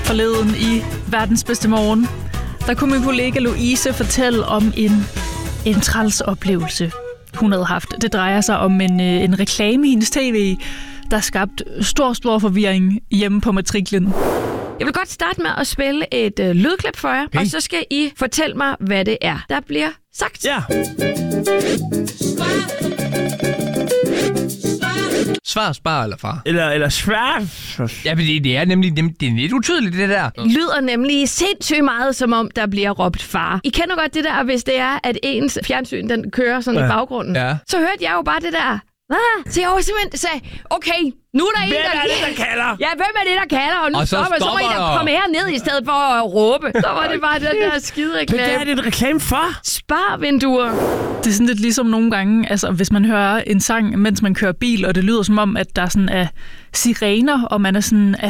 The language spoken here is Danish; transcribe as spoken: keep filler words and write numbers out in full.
forleden i Verdens Bedste Morgen. Der kunne min kollega Louise fortælle om en, en træls oplevelse, hun havde haft. Det drejer sig om en, en reklame i hendes tv, der skabte stor, stor forvirring hjemme på matriklen. Jeg vil godt starte med at spille et øh, lydklip for jer, okay. Og så skal I fortælle mig, hvad det er, der bliver sagt. Ja. Svar, spar eller far? Eller, eller svar. Ja, men det, det er nemlig det er lidt utydeligt, det der. Lyder nemlig sindssygt meget, som om der bliver råbt far. I kender godt det der, hvis det er, at ens fjernsyn den kører sådan ja. i baggrunden. Ja. Så hørte jeg jo bare det der. Ah, så jeg var simpelthen sagde, okay, nu er der en, hvem der... er det, der kalder? Ja, hvem er det, der kalder? Og nu og så stopper, så må I da komme herned i stedet for at råbe. Så var det bare den der skide reklame. Hvad er det en reklame for? Sparvinduer. Det er sådan lidt ligesom nogle gange, altså hvis man hører en sang, mens man kører bil, og det lyder som om, at der sådan er sirener, og man er sådan,